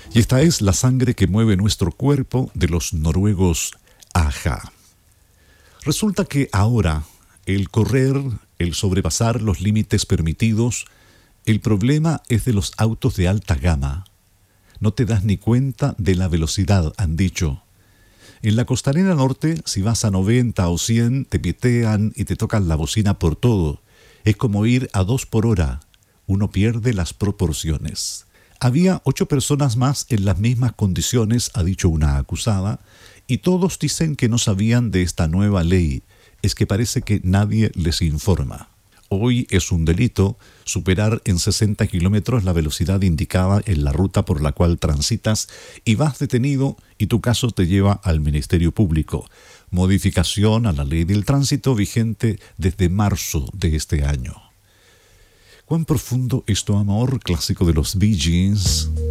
Y esta es la sangre que mueve nuestro cuerpo de los noruegos Aja. Resulta que ahora el correr, el sobrepasar los límites permitidos, el problema es de los autos de alta gama. No te das ni cuenta de la velocidad, han dicho. En la costanera norte, si vas a 90 o 100, te pitean y te tocan la bocina por todo. Es como ir a 2 por hora. Uno pierde las proporciones. Había 8 personas más en las mismas condiciones, ha dicho una acusada, y todos dicen que no sabían de esta nueva ley. Es que parece que nadie les informa. Hoy es un delito superar en 60 kilómetros la velocidad indicada en la ruta por la cual transitas y vas detenido y tu caso te lleva al Ministerio Público. Modificación a la ley del tránsito vigente desde marzo de este año. ¿Cuán profundo es tu amor? Clásico de los Bee Gees.